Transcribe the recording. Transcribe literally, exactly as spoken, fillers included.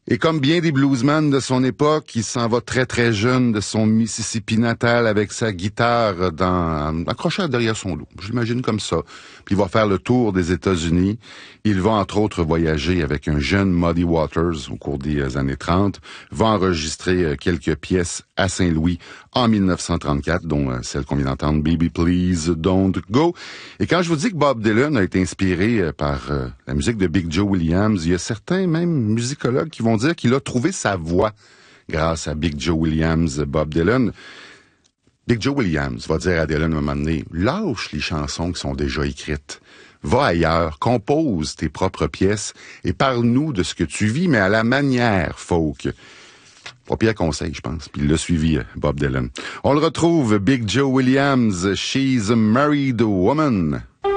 Et comme bien des bluesmen de son époque, il s'en va très très jeune de son Mississippi natal avec sa guitare dans, accrochée derrière son dos. Je l'imagine comme ça. Puis il va faire le tour des États-Unis. Il va entre autres voyager avec un jeune Muddy Waters au cours des années trente. Va enregistrer quelques pièces à Saint-Louis en mille neuf cent trente-quatre, dont celle qu'on vient d'entendre, Baby Please Don't Go. Et quand je vous dis que Bob Dylan a été inspiré par euh, la musique de Big Joe Williams, il y a certains même musicologues qui vont dire qu'il a trouvé sa voix grâce à Big Joe Williams, Bob Dylan. Big Joe Williams va dire à Dylan à un moment donné, lâche les chansons qui sont déjà écrites. Va ailleurs, compose tes propres pièces et parle-nous de ce que tu vis, mais à la manière folk. Pas pire conseil, je pense. Puis il l'a suivi, Bob Dylan. On le retrouve, Big Joe Williams, She's a Married Woman.